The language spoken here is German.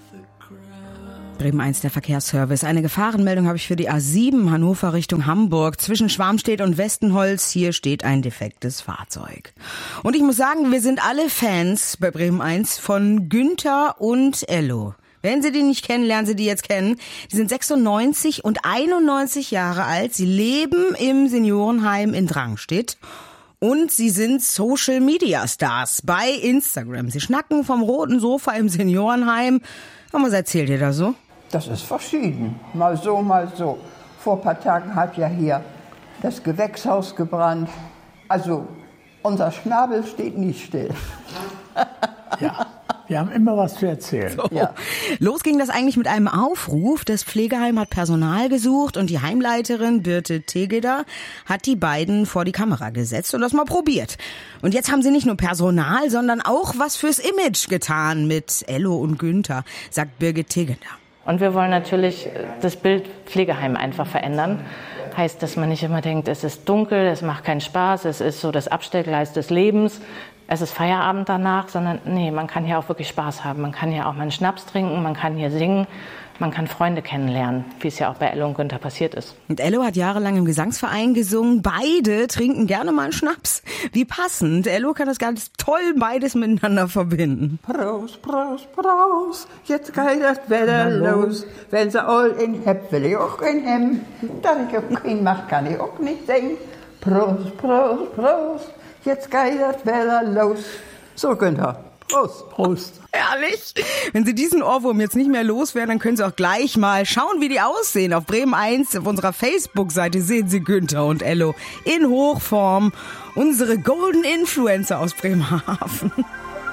Bremen 1, der Verkehrsservice. Eine Gefahrenmeldung habe ich für die A7 Hannover Richtung Hamburg. Zwischen Schwarmstedt und Westenholz. Hier steht ein defektes Fahrzeug. Und ich muss sagen, wir sind alle Fans bei Bremen 1 von Günther und Ello. Wenn Sie die nicht kennen, lernen Sie die jetzt kennen. Die sind 96 und 91 Jahre alt. Sie leben im Seniorenheim in Drangstedt. Und sie sind Social-Media-Stars bei Instagram. Sie schnacken vom roten Sofa im Seniorenheim. Und was erzählt ihr da so? Das ist verschieden. Mal so, mal so. Vor ein paar Tagen hat ja hier das Gewächshaus gebrannt. Also unser Schnabel steht nie still. Ja, wir haben immer was zu erzählen. So. Ja. Los ging das eigentlich mit einem Aufruf. Das Pflegeheim hat Personal gesucht und die Heimleiterin Birte Tegeder hat die beiden vor die Kamera gesetzt und das mal probiert. Und jetzt haben sie nicht nur Personal, sondern auch was fürs Image getan mit Ello und Günther, sagt Birgit Tegeder. Und wir wollen natürlich das Bild Pflegeheim einfach verändern. Heißt, dass man nicht immer denkt, es ist dunkel, es macht keinen Spaß, es ist so das Abstellgleis des Lebens, es ist Feierabend danach, sondern nee, man kann hier auch wirklich Spaß haben. Man kann hier auch mal einen Schnaps trinken, man kann hier singen, man kann Freunde kennenlernen, wie es ja auch bei Ello und Günther passiert ist. Und Ello hat jahrelang im Gesangsverein gesungen. Beide trinken gerne mal einen Schnaps. Wie passend. Ello kann das ganz toll beides miteinander verbinden. Prost, Prost, Prost, jetzt geht das Wetter los. Wenn sie all in habt, will ich auch in hem. Da ich auch keinen macht, kann ich auch nicht singen. Prost, Prost, Prost, jetzt geht das Wetter los. So, Günther. Prost. Prost. Herrlich. Wenn Sie diesen Ohrwurm jetzt nicht mehr loswerden, dann können Sie auch gleich mal schauen, wie die aussehen. Auf Bremen 1, auf unserer Facebook-Seite sehen Sie Günther und Ello in Hochform. Unsere Golden Influencer aus Bremerhaven.